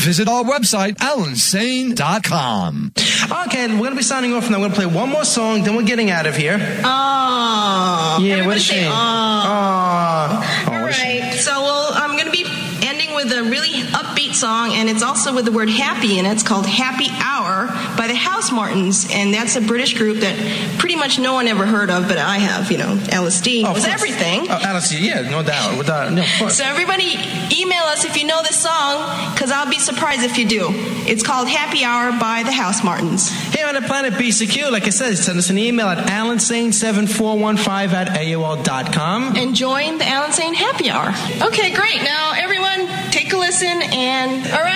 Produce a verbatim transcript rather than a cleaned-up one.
visit our website, alan sane dot com. Okay, we're going to be signing off, and I'm going to play one more song, then we're getting out of here. Oh. Yeah, what a shame. Oh. Oh. All right. So, well, I'm going to be ending with a really upbeat song, and it's also with the word happy, and it's called Happy Hour by the Housemartins, and that's a British group that pretty much no one ever heard of, but I have, you know, Alice Dean Oh, was of course. everything. Oh, Alice, yeah, no doubt. Without, no, of course. So everybody email us if you know this song, because I'll be surprised if you do. It's called Happy Hour by the Housemartins. Here on the Planet B C Q, like I said, send us an email at alan sane seven four one five at A O L dot com. And join the Alan Sane Happy Hour. Okay, great. Now, everyone, take a listen, and all right.